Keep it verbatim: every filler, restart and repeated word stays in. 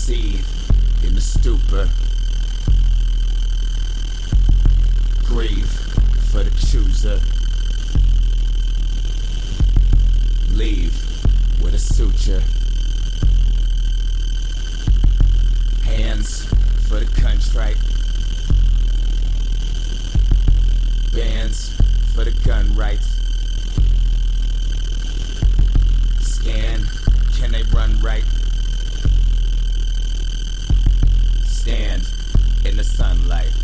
Seethe in the stupor. Grieve for the chooser. Leave with a suture. Hands for the contrite. Bands for the gun rights. Scan, can they run right? Stand in the sunlight.